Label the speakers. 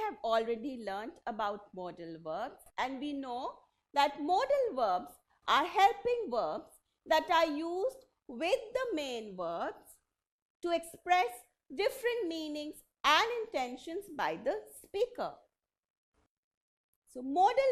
Speaker 1: have already learnt about modal verbs, and we know that modal verbs are helping verbs that are used with the main verbs to express different meanings and intentions by the speaker. So, modal